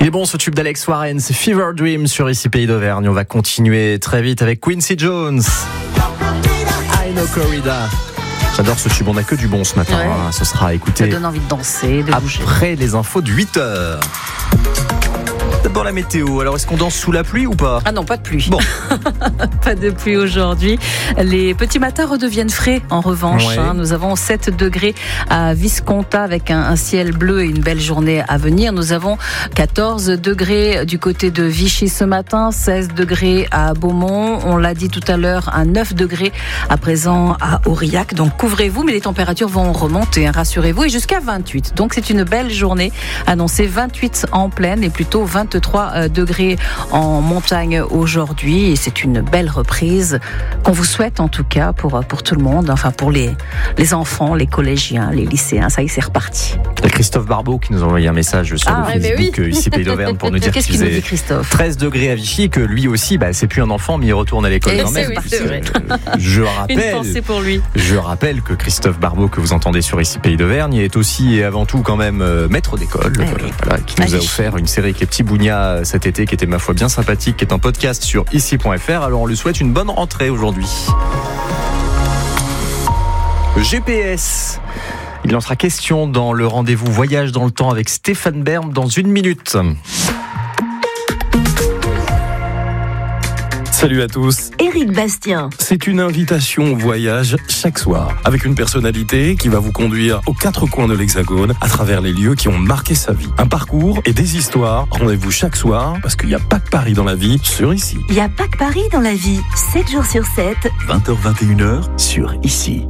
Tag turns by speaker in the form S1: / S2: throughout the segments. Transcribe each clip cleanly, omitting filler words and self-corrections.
S1: Il est bon ce tube d'Alex Warren, c'est Fever Dream sur ici Pays d'Auvergne. On va continuer très vite avec Quincy Jones. I Know Corrida. J'adore ce tube, on n'a que du bon ce matin.
S2: Ouais.
S1: Ce sera à écouter.
S2: Ça donne envie de danser, de bouger.
S1: Après les infos de 8h. D'abord la météo. Alors est-ce qu'on danse sous la pluie ou pas ?
S2: Ah non, pas de pluie.
S1: Bon.
S2: Pas de pluie aujourd'hui. Les petits matins redeviennent frais en revanche.
S1: Ouais.
S2: Nous avons 7 degrés à Visconta avec un ciel bleu et une belle journée à venir. Nous avons 14 degrés du côté de Vichy ce matin, 16 degrés à Beaumont. On l'a dit tout à l'heure, à 9 degrés à présent à Aurillac. Donc couvrez-vous, mais les températures vont remonter, rassurez-vous, et jusqu'à 28. Donc c'est une belle journée annoncée, 28 en plaine et plutôt 23 degrés en montagne aujourd'hui. Et c'est une belle reprise qu'on vous souhaite en tout cas pour tout le monde, enfin pour les enfants, les collégiens, les lycéens. Ça y est, c'est reparti.
S1: Il y a Christophe Barbeau qui nous a envoyé un message sur le Facebook ici Pays d'Auvergne pour nous dire
S2: Qu'est-ce
S1: qu'il
S2: qu'il nous
S1: faisait
S2: dit, Christophe ?
S1: 13 degrés à Vichy, que lui aussi, c'est plus un enfant, mais il retourne à l'école quand même.
S2: C'est vrai.
S1: Je
S2: Une pensée pour lui.
S1: rappelle que Christophe Barbeau, que vous entendez sur ici Pays d'Auvergne, est aussi et avant tout quand même maître d'école, qui nous a offert une série avec les petits bougnats cet été, qui était ma foi bien sympathique, qui est un podcast sur ici.fr. Alors on lui souhaite une bonne rentrée aujourd'hui. GPS. Il en sera question dans le rendez-vous Voyage dans le temps avec Stéphane Bern dans 1 minute.
S3: Salut à tous.
S4: Éric Bastien.
S3: C'est une invitation au voyage chaque soir, avec une personnalité qui va vous conduire aux 4 coins de l'Hexagone, à travers les lieux qui ont marqué sa vie. Un parcours et des histoires. Rendez-vous chaque soir, parce qu'il n'y a pas que Paris dans la vie, sur Ici.
S4: Il n'y a pas que Paris dans la vie. 7 jours sur 7.
S5: 20h-21h sur Ici.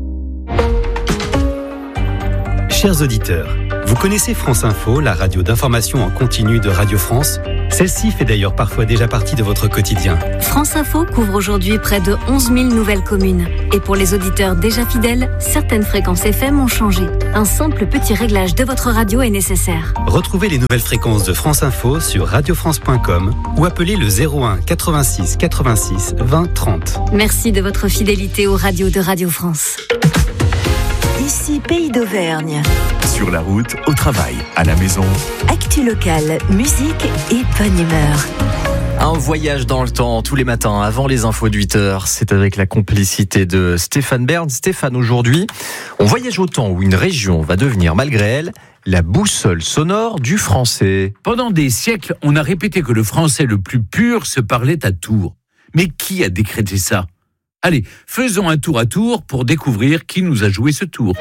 S6: Chers auditeurs, vous connaissez France Info, la radio d'information en continu de Radio France ? Celle-ci fait d'ailleurs parfois déjà partie de votre quotidien.
S7: France Info couvre aujourd'hui près de 11 000 nouvelles communes. Et pour les auditeurs déjà fidèles, certaines fréquences FM ont changé. Un simple petit réglage de votre radio est nécessaire.
S6: Retrouvez les nouvelles fréquences de France Info sur radiofrance.com ou appelez le 01 86 86 20 30.
S7: Merci de votre fidélité aux radios de Radio France.
S4: Ici Pays d'Auvergne.
S5: Sur la route, au travail, à la maison.
S4: Actu locale, musique et bonne humeur.
S1: Un voyage dans le temps tous les matins avant les infos de 8h. C'est avec la complicité de Stéphane Bern. Stéphane, aujourd'hui, on voyage au temps où une région va devenir, malgré elle, la boussole sonore du français.
S8: Pendant des siècles, on a répété que le français le plus pur se parlait à Tours. Mais qui a décrété ça ? Allez, faisons un tour à Tours pour découvrir qui nous a joué ce tour.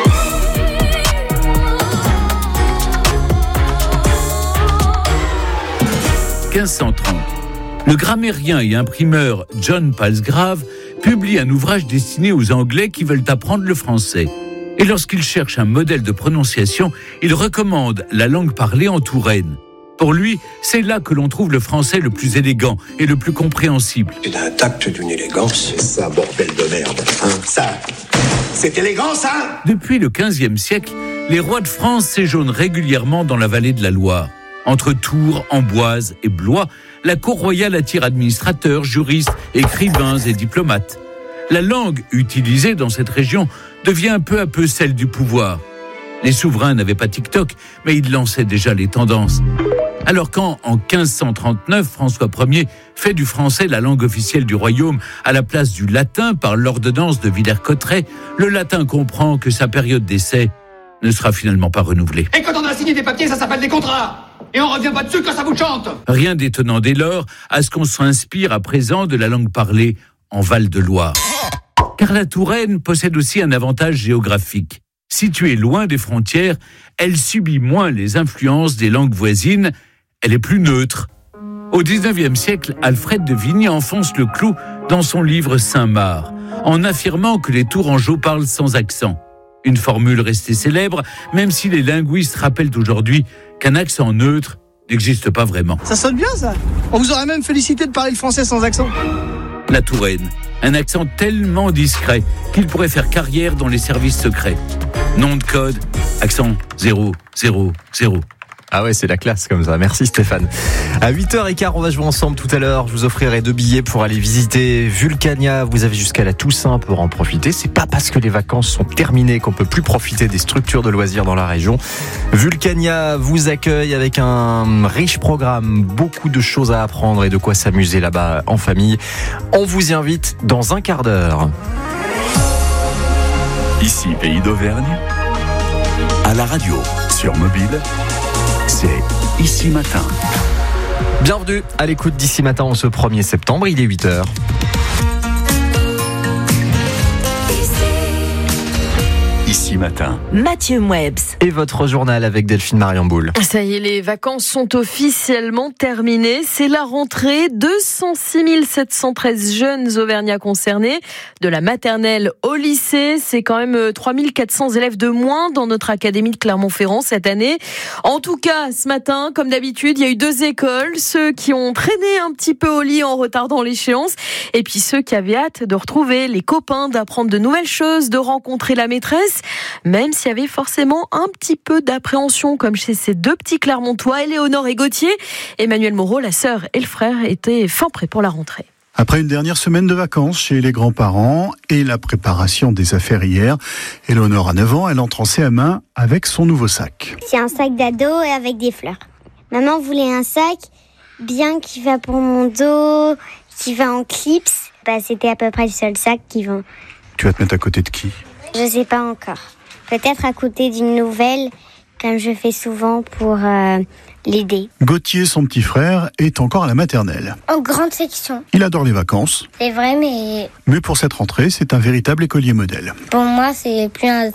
S8: « 1530. Le grammairien et imprimeur John Palsgrave publie un ouvrage destiné aux Anglais qui veulent apprendre le français. Et lorsqu'il cherche un modèle de prononciation, il recommande la langue parlée en Touraine. Pour lui, c'est là que l'on trouve le français le plus élégant et le plus compréhensible.
S9: C'est un tact d'une élégance. C'est ça, bordel de merde. Ça, c'est élégant, ça ?
S8: Depuis le XVe siècle, les rois de France séjournent régulièrement dans la vallée de la Loire. Entre Tours, Amboise et Blois, la cour royale attire administrateurs, juristes, écrivains et diplomates. La langue utilisée dans cette région devient peu à peu celle du pouvoir. Les souverains n'avaient pas TikTok, mais ils lançaient déjà les tendances. Alors quand, en 1539, François Ier fait du français la langue officielle du royaume à la place du latin par l'ordonnance de Villers-Cotterêts, le latin comprend que sa période d'essai ne sera finalement pas renouvelée.
S10: Et quand on a signé des papiers, ça s'appelle des contrats. Et on revient pas dessus quand ça vous chante.
S8: Rien d'étonnant dès lors à ce qu'on s'inspire à présent de la langue parlée en Val-de-Loire. Car la Touraine possède aussi un avantage géographique. Située loin des frontières, elle subit moins les influences des langues voisines, elle est plus neutre. Au XIXe siècle, Alfred de Vigny enfonce le clou dans son livre Saint-Marc, en affirmant que les Tourangeaux parlent sans accent. Une formule restée célèbre, même si les linguistes rappellent aujourd'hui qu'un accent neutre n'existe pas vraiment.
S11: Ça sonne bien, ça. On vous aurait même félicité de parler le français sans accent.
S8: La Touraine, un accent tellement discret qu'il pourrait faire carrière dans les services secrets. Nom de code, accent 000.
S1: Ah ouais, c'est la classe comme ça. Merci Stéphane. À 8h15, on va jouer ensemble tout à l'heure. Je vous offrirai 2 billets pour aller visiter Vulcania. Vous avez jusqu'à la Toussaint pour en profiter. C'est pas parce que les vacances sont terminées qu'on peut plus profiter des structures de loisirs dans la région. Vulcania vous accueille avec un riche programme, beaucoup de choses à apprendre et de quoi s'amuser là-bas en famille. On vous y invite dans un quart d'heure.
S5: Ici, Pays d'Auvergne, à la radio, sur mobile, c'est Ici Matin.
S1: Bienvenue à l'écoute d'Ici Matin en ce 1er septembre, il est 8h.
S5: Ici Matin.
S4: Mathieu Mouebs.
S1: Et votre journal avec Delphine Mariamboul.
S2: Ça y est, les vacances sont officiellement terminées. C'est la rentrée. 206 713 jeunes Auvergnats concernés, de la maternelle au lycée. C'est quand même 3400 élèves de moins dans notre académie de Clermont-Ferrand cette année. En tout cas, ce matin, comme d'habitude, il y a eu 2 écoles. Ceux qui ont traîné un petit peu au lit en retardant l'échéance. Et puis ceux qui avaient hâte de retrouver les copains, d'apprendre de nouvelles choses, de rencontrer la maîtresse. Même s'il y avait forcément un petit peu d'appréhension, comme chez ces 2 petits Clermontois, Éléonore et Gauthier. Emmanuel Moreau, la sœur et le frère, étaient fin prêts pour la rentrée.
S12: Après une dernière semaine de vacances chez les grands-parents et la préparation des affaires hier, Éléonore a 9 ans, elle entre en CM1 avec son nouveau sac.
S13: C'est un sac d'ado et avec des fleurs. Maman voulait un sac bien qui va pour mon dos, qui va en clips. C'était à peu près le seul sac qui va.
S12: Tu vas te mettre à côté de qui ?
S13: Je sais pas encore. Peut-être à côté d'une nouvelle, comme je fais souvent pour l'aider.
S12: Gauthier, son petit frère, est encore à la maternelle.
S13: En grande section.
S12: Il adore les vacances.
S13: C'est vrai, mais...
S12: Mais pour cette rentrée, c'est un véritable écolier modèle.
S13: Pour moi, c'est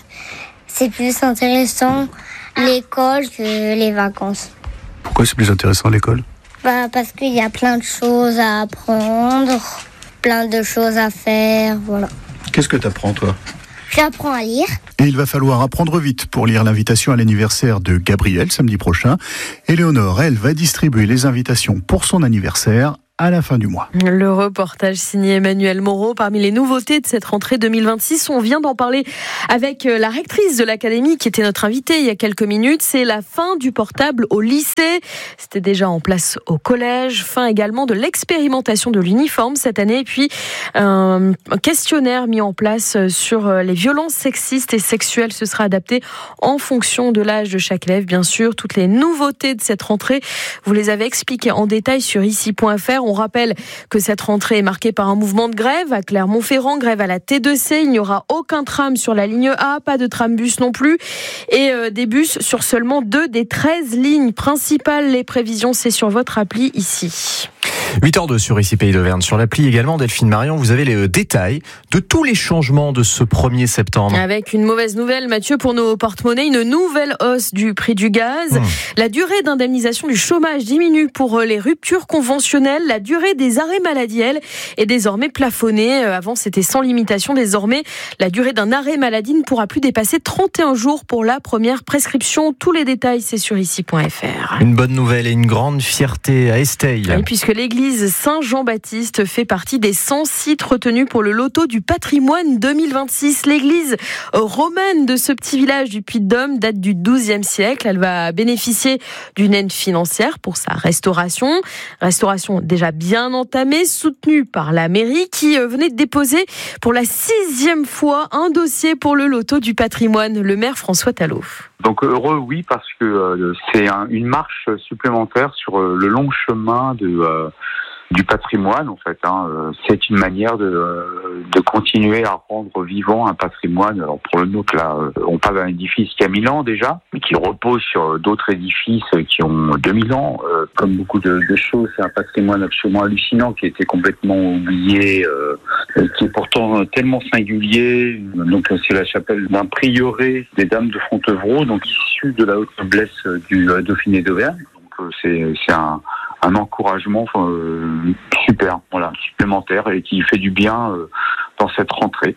S13: plus intéressant l'école que les vacances.
S12: Pourquoi c'est plus intéressant l'école ?
S13: Parce qu'il y a plein de choses à apprendre, plein de choses à faire, voilà.
S12: Qu'est-ce que t'apprends, toi ?
S13: J'apprends à lire.
S12: Et il va falloir apprendre vite pour lire l'invitation à l'anniversaire de Gabriel samedi prochain. Éléonore, elle, va distribuer les invitations pour son anniversaire à la fin du mois.
S2: Le reportage signé Emmanuel Moreau. Parmi les nouveautés de cette rentrée 2026, on vient d'en parler avec la rectrice de l'académie qui était notre invitée il y a quelques minutes. C'est la fin du portable au lycée. C'était déjà en place au collège. Fin également de l'expérimentation de l'uniforme cette année. Et puis un questionnaire mis en place sur les violences sexistes et sexuelles. Ce sera adapté en fonction de l'âge de chaque élève. Bien sûr, toutes les nouveautés de cette rentrée, vous les avez expliquées en détail sur ici.fr. On rappelle que cette rentrée est marquée par un mouvement de grève à Clermont-Ferrand, grève à la T2C. Il n'y aura aucun tram sur la ligne A, pas de tram-bus non plus. Et des bus sur seulement 2 des 13 lignes principales. Les prévisions, c'est sur votre appli ici.
S1: 8h02 sur Ici Pays d'Auvergne. Sur l'appli également, Delphine Marion, vous avez les détails de tous les changements de ce 1er septembre.
S2: Avec une mauvaise nouvelle, Mathieu, pour nos porte-monnaies, une nouvelle hausse du prix du gaz. La durée d'indemnisation du chômage diminue pour les ruptures conventionnelles. La durée des arrêts maladie, elle, est désormais plafonnée. Avant, c'était sans limitation. Désormais, la durée d'un arrêt maladie ne pourra plus dépasser 31 jours pour la première prescription. Tous les détails, c'est sur ici.fr.
S1: Une bonne nouvelle et une grande fierté à Esteille.
S2: Oui, puisque l'église Saint-Jean-Baptiste fait partie des 100 sites retenus pour le loto du patrimoine 2026. L'église romaine de ce petit village du Puy-de-Dôme date du XIIe siècle. Elle va bénéficier d'une aide financière pour sa restauration. Restauration déjà bien entamée, soutenue par la mairie qui venait de déposer pour la 6e fois un dossier pour le loto du patrimoine. Le maire François Talot.
S14: Donc heureux, oui, parce que c'est une marche supplémentaire sur le long chemin du patrimoine, en fait. C'est une manière de continuer à rendre vivant un patrimoine. Alors pour le nôtre, là, on parle d'un édifice qui a 1000 ans déjà, mais qui repose sur d'autres édifices qui ont 2000 ans. Comme beaucoup de choses, c'est un patrimoine absolument hallucinant qui a été complètement oublié, qui est pourtant tellement singulier. Donc c'est la chapelle d'un prieuré des Dames de Fontevraud, donc issu de la haute noblesse du Dauphiné d'Auvergne. Donc c'est un encouragement super, voilà, supplémentaire et qui fait du bien cette rentrée.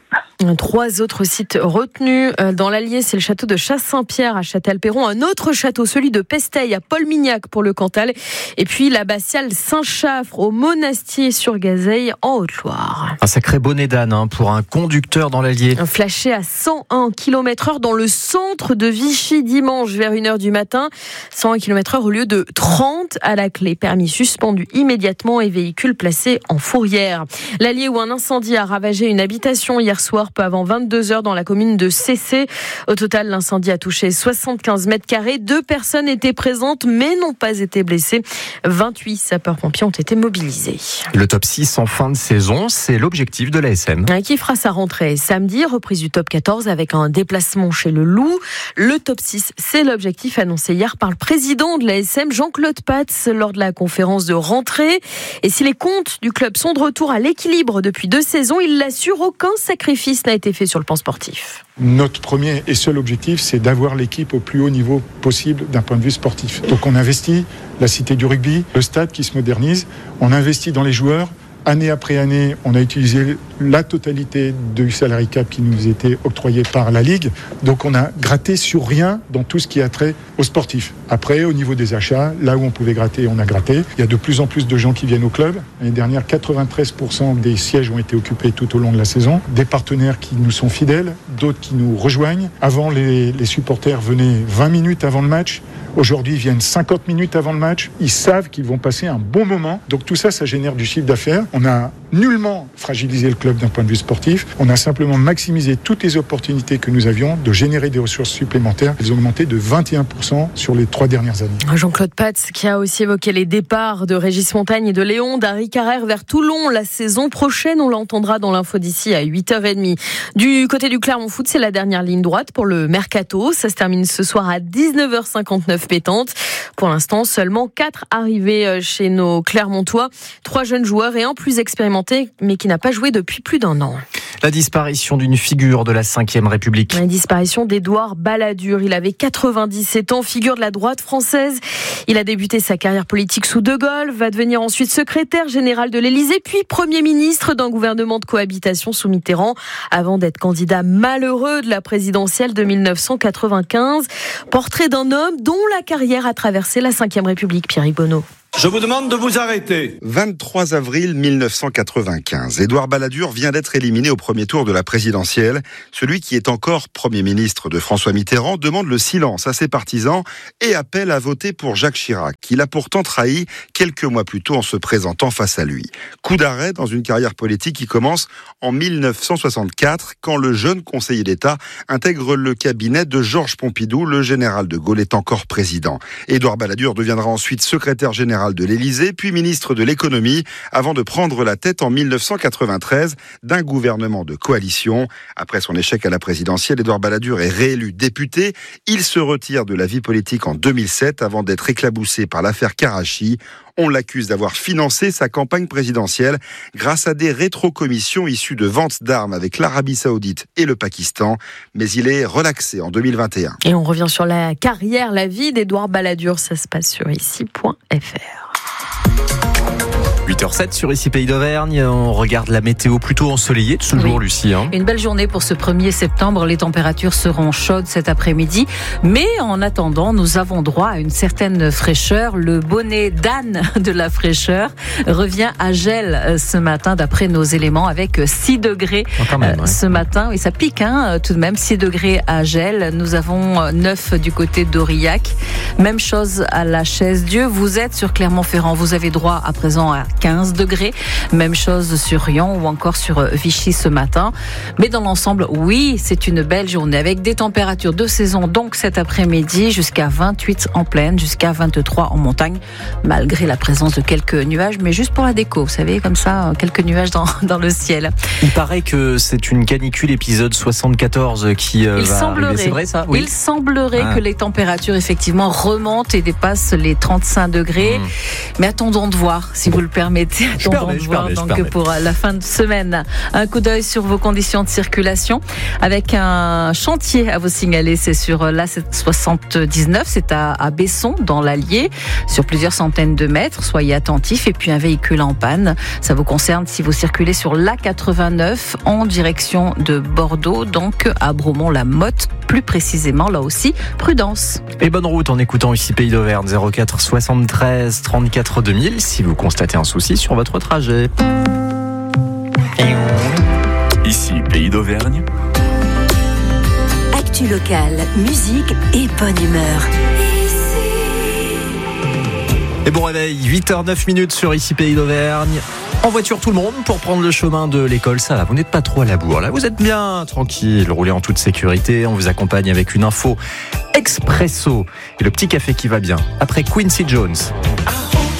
S15: 3 autres sites retenus. Dans l'Allier, c'est le château de Chasse-Saint-Pierre à Châtel-Perron. Un autre château, celui de Pesteil à Paul-Mignac pour le Cantal. Et puis l'abbatiale Saint-Chaffre au Monastier-sur-Gazeille en Haute-Loire.
S1: Un sacré bonnet d'âne pour un conducteur dans l'Allier.
S15: Flashé à 101 km/h dans le centre de Vichy dimanche vers 1h du matin. 101 km/h au lieu de 30 à la clé. Permis suspendu immédiatement et véhicule placé en fourrière. L'Allier où un incendie a ravagé une habitation hier soir peu avant 22h dans la commune de Cessé. Au total, l'incendie a touché 75 mètres carrés. 2 personnes étaient présentes mais n'ont pas été blessées. 28 sapeurs-pompiers ont été mobilisés.
S1: Le top 6 en fin de saison, c'est l'objectif de l'ASM.
S15: Qui fera sa rentrée samedi, reprise du top 14 avec un déplacement chez le Loup. Le top 6, c'est l'objectif annoncé hier par le président de l'ASM, Jean-Claude Patz, lors de la conférence de rentrée. Et si les comptes du club sont de retour à l'équilibre depuis 2 saisons, il l'assure, aucun sacrifice n'a été fait sur le plan sportif.
S16: Notre premier et seul objectif, c'est d'avoir l'équipe au plus haut niveau possible d'un point de vue sportif. Donc on investit la cité du rugby, le stade qui se modernise, on investit dans les joueurs. Année après année, on a utilisé la totalité du salary cap qui nous était octroyé par la Ligue. Donc on a gratté sur rien dans tout ce qui a trait aux sportifs. Après, au niveau des achats, là où on pouvait gratter, on a gratté. Il y a de plus en plus de gens qui viennent au club. L'année dernière, 93% des sièges ont été occupés tout au long de la saison. Des partenaires qui nous sont fidèles, d'autres qui nous rejoignent. Avant, les supporters venaient 20 minutes avant le match. Aujourd'hui, ils viennent 50 minutes avant le match. Ils savent qu'ils vont passer un bon moment. Donc tout ça, ça génère du chiffre d'affaires. On n'a nullement fragilisé le club d'un point de vue sportif. On a simplement maximisé toutes les opportunités que nous avions de générer des ressources supplémentaires. Elles ont augmenté de 21% sur les 3 dernières années.
S15: Jean-Claude Patz qui a aussi évoqué les départs de Régis Montagne et de Léon d'Harry Carrère vers Toulon la saison prochaine. On l'entendra dans l'info d'ici à 8h30. Du côté du Clermont Foot, c'est la dernière ligne droite pour le Mercato. Ça se termine ce soir à 19h59 pétante. Pour l'instant, seulement 4 arrivés chez nos Clermontois. 3 jeunes joueurs et un plus expérimenté, mais qui n'a pas joué depuis plus d'1 an.
S1: La disparition d'une figure de la 5e République.
S15: La disparition d'Édouard Balladur. Il avait 97 ans, figure de la droite française. Il a débuté sa carrière politique sous De Gaulle, va devenir ensuite secrétaire général de l'Élysée, puis Premier ministre d'un gouvernement de cohabitation sous Mitterrand, avant d'être candidat malheureux de la présidentielle de 1995. Portrait d'un homme dont la carrière a traversé la 5e République, Pierre Bonneau.
S17: Je vous demande de vous arrêter. 23 avril 1995. Édouard Balladur vient d'être éliminé au premier tour de la présidentielle. Celui qui est encore Premier ministre de François Mitterrand demande le silence à ses partisans et appelle à voter pour Jacques Chirac, qu'il a pourtant trahi quelques mois plus tôt en se présentant face à lui. Coup d'arrêt dans une carrière politique qui commence en 1964, quand le jeune conseiller d'État intègre le cabinet de Georges Pompidou. Le général de Gaulle est encore président. Édouard Balladur deviendra ensuite secrétaire général de l'Élysée, puis ministre de l'économie, avant de prendre la tête en 1993 d'un gouvernement de coalition. Après son échec à la présidentielle, Édouard Balladur est réélu député. Il se retire de la vie politique en 2007 avant d'être éclaboussé par l'affaire Karachi. On l'accuse d'avoir financé sa campagne présidentielle grâce à des rétrocommissions issues de ventes d'armes avec l'Arabie Saoudite et le Pakistan. Mais il est relaxé en 2021.
S15: Et on revient sur la carrière, la vie d'Édouard Balladur. Ça se passe sur ici.fr.
S1: 8h07 sur ici Pays d'Auvergne. On regarde la météo plutôt ensoleillée de ce jour, Lucie.
S2: Une belle journée pour ce 1er septembre. Les températures seront chaudes cet après-midi. Mais en attendant, nous avons droit à une certaine fraîcheur. Le bonnet d'âne de la fraîcheur revient à gel ce matin, d'après nos éléments, avec 6 degrés ce matin. Oui, ça pique tout de même. 6 degrés à gel. Nous avons 9 du côté d'Aurillac. Même chose à la Chaise-Dieu. Vous êtes sur Clermont-Ferrand. Vous avez droit à présent à 15 degrés. Même chose sur Rion ou encore sur Vichy ce matin. Mais dans l'ensemble, oui, c'est une belle journée avec des températures de saison donc cet après-midi jusqu'à 28 en plaine, jusqu'à 23 en montagne, malgré la présence de quelques nuages, mais juste pour la déco, vous savez, comme ça, quelques nuages dans le ciel.
S1: Il paraît que c'est une canicule épisode 74 qui va arriver. C'est vrai ça ? Oui.
S2: Il semblerait que les températures effectivement remontent et dépassent les 35 degrés. Mais attendons de voir, si vous le permettez. permettez, pour la fin de semaine. Un coup d'œil sur vos conditions de circulation avec un chantier à vous signaler. C'est sur l'A79, c'est à Besson, dans l'Allier, sur plusieurs centaines de mètres. Soyez attentifs. Et puis un véhicule en panne. Ça vous concerne si vous circulez sur l'A89 en direction de Bordeaux, donc à Bromont-la-Motte, plus précisément, là aussi, prudence.
S1: Et bonne route en écoutant ici Pays d'Auvergne, 04 73 34 2000 si vous constatez un souci sur votre trajet.
S5: Ici Pays d'Auvergne.
S4: Actu locale, musique et bonne humeur.
S1: Et bon réveil, 8h09 sur ici Pays d'Auvergne. En voiture tout le monde pour prendre le chemin de l'école, ça va, vous n'êtes pas trop à la bourre là, vous êtes bien tranquille, roulez en toute sécurité, on vous accompagne avec une info expresso et le petit café qui va bien, après Quincy Jones.